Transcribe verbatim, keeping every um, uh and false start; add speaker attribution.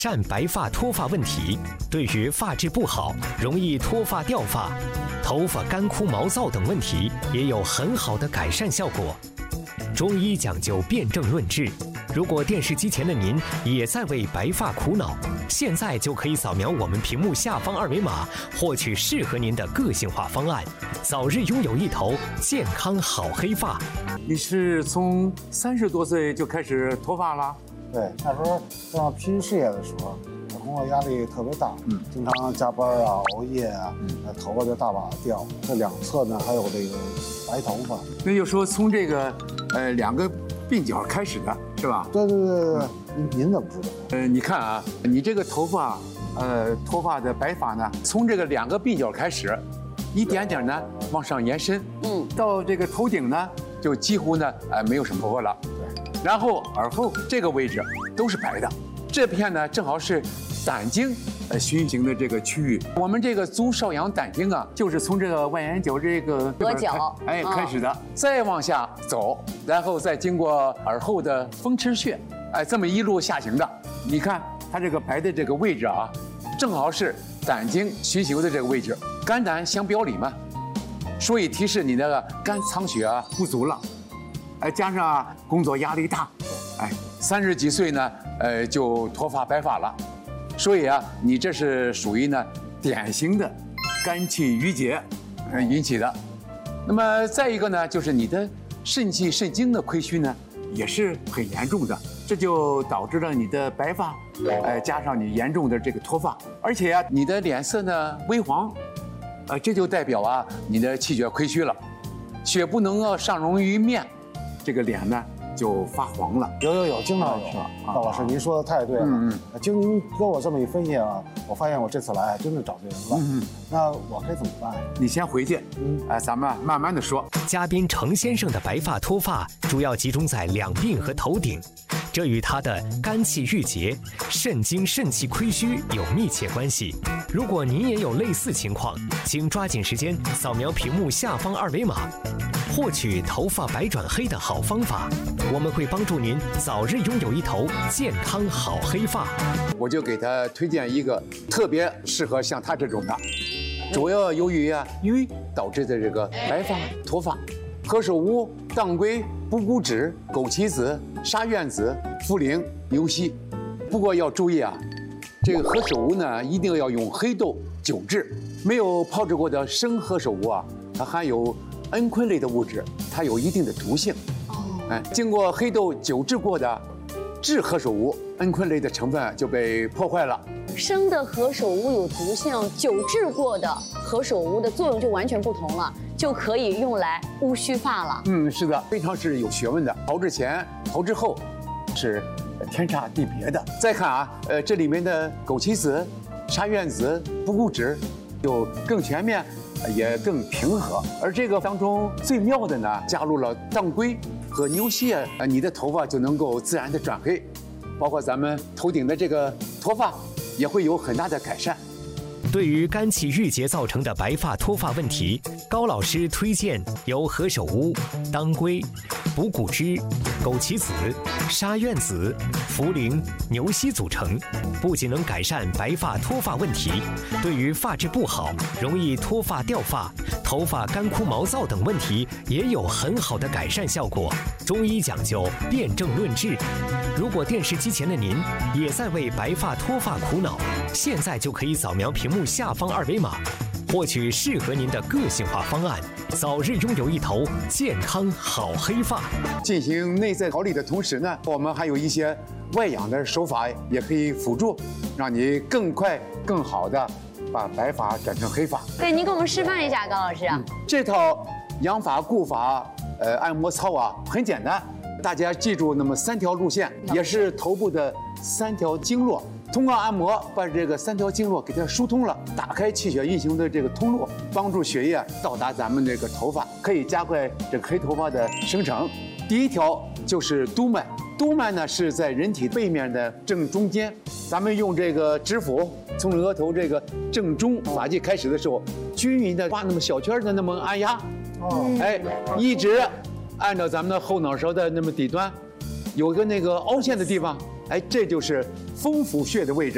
Speaker 1: 善白发脱发问题，对于发质不好、容易脱发掉发、头发干枯毛躁等问题也有很好的改善效果。中医讲究辨证论治，如果电视机前的您也在为白发苦恼，现在就可以扫描我们屏幕下方二维码，获取适合您的个性化方案，早日拥有一头健康好黑发。
Speaker 2: 你是从三十多岁就开始脱发了？
Speaker 3: 对，那时候上拼事业的时候，工作压力特别大，嗯，经常加班啊、熬夜啊，嗯，头发就大把掉。这两侧呢还有这个白头发。
Speaker 2: 那就说从这个呃两个鬓角开始的是吧？
Speaker 3: 对对对对，您您怎么知道？
Speaker 2: 呃，你看啊，你这个头发，呃，脱发的白发呢，从这个两个鬓角开始，一点点呢往上延伸，嗯，到这个头顶呢，就几乎呢，呃，没有什么头发了。对，然后耳后这个位置都是白的，这片呢正好是胆经呃循行的这个区域。我们这个足少阳胆经啊，就是从这个外眼角这个
Speaker 4: 额角
Speaker 2: 哎开始的，再往下走，然后再经过耳后的风池穴，哎，这么一路下行的。你看它这个白的这个位置啊，正好是胆经循行的这个位置，肝胆相表里嘛，所以提示你那个肝藏血啊不足了。哎，加上啊工作压力大，哎，三十几岁呢，呃就脱发白发了，所以啊，你这是属于呢典型的肝气郁结，呃引起的。那么再一个呢，就是你的肾气肾精的亏虚呢，也是很严重的，这就导致了你的白发，呃加上你严重的这个脱发，而且啊你的脸色呢微黄，呃这就代表啊你的气血亏虚了，血不能够上溶于面。这个脸呢就发黄了，
Speaker 3: 有有有，经常有。高老师，您说的太对了。嗯嗯。经您跟我这么一分析啊，我发现我这次来真的找对人了。嗯。那我该怎么办？
Speaker 2: 你先回去，嗯，哎，咱们慢慢的说。
Speaker 1: 嘉宾程先生的白发脱发主要集中在两鬓和头顶，这与他的肝气郁结、肾精肾气亏虚有密切关系。如果您也有类似情况，请抓紧时间扫描屏幕下方二维码，获取头发白转黑的好方法。我们会帮助您早日拥有一头健康好黑发。
Speaker 2: 我就给他推荐一个特别适合像他这种的，主要由于啊瘀导致的这个白发脱发，何首乌、当归、补骨脂、枸杞子、沙苑子、茯苓、牛膝。不过要注意啊，这个何首乌呢一定要用黑豆久制，没有泡制过的生何首乌啊，它含有蒽醌类的物质，它有一定的毒性。哎，经过黑豆久制过的制何首乌，蒽醌类的成分就被破坏了。
Speaker 4: 生的何首乌有毒性，久制过的何首乌的作用就完全不同了，就可以用来乌须发了。
Speaker 2: 嗯，是的，非常是有学问的。熬制前、熬制后是天差地别的。再看啊，呃，这里面的枸杞子、沙苑子、补骨脂就更全面，也更平和。而这个当中最妙的呢，加入了当归和牛膝，啊，你的头发就能够自然的转黑，包括咱们头顶的这个脱发也会有很大的改善。
Speaker 1: 对于肝气郁结造成的白发脱发问题，高老师推荐由何首乌、当归、补骨脂、枸杞子、沙苑子、茯苓、牛膝组成，不仅能改善白发脱发问题，对于发质不好、容易脱发掉发、头发干枯毛躁等问题也有很好的改善效果。中医讲究辨证论治，如果电视机前的您也在为白发脱发苦恼，现在就可以扫描屏幕下方二维码，获取适合您的个性化方案，早日拥有一头健康好黑发。
Speaker 2: 进行内在调理的同时呢，我们还有一些外养的手法也可以辅助，让你更快更好的把白发转成黑发。
Speaker 4: 对，您给我们示范一下，高老师。嗯、
Speaker 2: 这套养发固发呃按摩操啊很简单，大家记住那么三条路线，也是头部的三条经络。通过按摩把这个三条经络给它疏通了，打开气血运行的这个通路，帮助血液到达咱们这个头发，可以加快这个黑头发的生成。第一条就是督脉，督脉呢是在人体背面的正中间，咱们用这个指腹从额头这个正中发际开始的时候，均匀的画那么小圈的那么按压，哦，哎，一直按照咱们的后脑勺的那么底端，有个那个凹陷的地方。哎，这就是风府穴的位置。